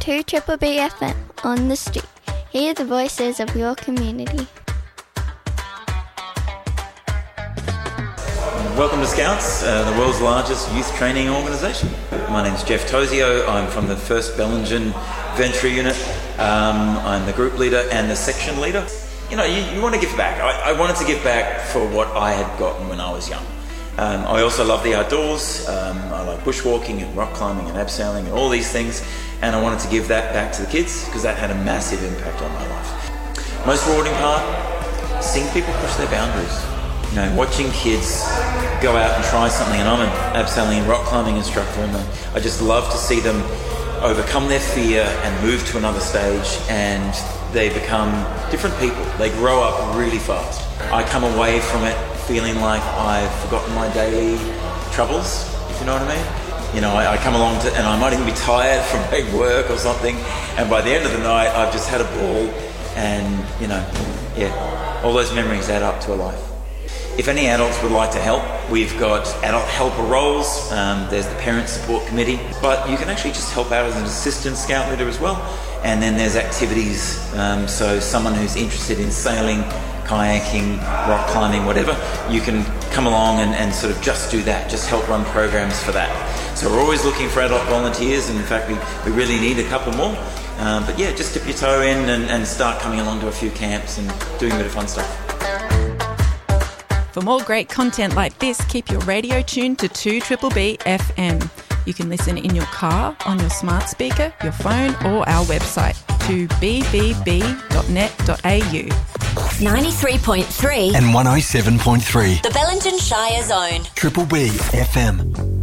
to Triple B FM on the street. Hear the voices of your community. Welcome to Scouts, the world's largest youth training organisation. My name's Jeff Tozio. I'm from the 1st Bellingen Venture Unit. I'm the group leader and the section leader. You know, you want to give back. I wanted to give back for what I had gotten when I was young. I also love the outdoors. I like bushwalking and rock climbing and abseiling and all these things. And I wanted to give that back to the kids because that had a massive impact on my life. Most rewarding part, seeing people push their boundaries. You know, watching kids go out and try something, and I'm an abseiling and rock climbing instructor, and I just love to see them overcome their fear and move to another stage, and they become different people. They grow up really fast. I come away from it feeling like I've forgotten my daily troubles, if you know what I mean. You know, I come along to, and I might even be tired from big work or something, and by the end of the night, I've just had a ball, and, you know, yeah, all those memories add up to a life. If any adults would like to help, we've got adult helper roles, there's the parent support committee, but you can actually just help out as an assistant scout leader as well. And then there's activities, so someone who's interested in sailing, kayaking, rock climbing, whatever, you can come along and sort of just do that, just help run programs for that. So we're always looking for adult volunteers, and in fact we really need a couple more. But yeah, just dip your toe in and start coming along to a few camps and doing a bit of fun stuff. For more great content like this, keep your radio tuned to 2BBB FM. You can listen in your car, on your smart speaker, your phone, or our website, 2bbb.net.au. 93.3 and 107.3. The Bellingen Shire Zone. Triple B FM.